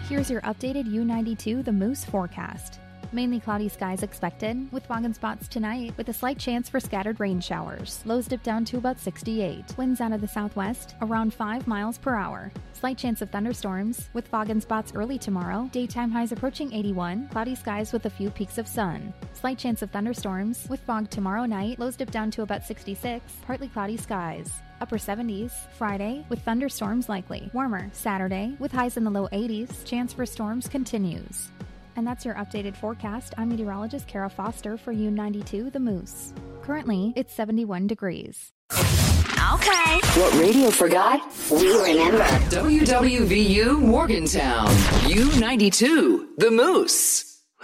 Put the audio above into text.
Here's your updated U92 The Moose forecast. Mainly cloudy skies expected, with fog and spots tonight, with a slight chance for scattered rain showers. Lows dip down to about 68. Winds out of the southwest, around 5 miles per hour. Slight chance of thunderstorms, with fog and spots early tomorrow. Daytime highs approaching 81. Cloudy skies with a few peaks of sun. Slight chance of thunderstorms, with fog tomorrow night. Lows dip down to about 66. Partly cloudy skies. Upper 70s, Friday, with thunderstorms likely. Warmer, Saturday, with highs in the low 80s. Chance for storms continues. And that's your updated forecast. I'm meteorologist Kara Foster for U92 The Moose. Currently, it's 71 degrees. Okay. What radio forgot, we remember. WWVU Morgantown, U92 The Moose.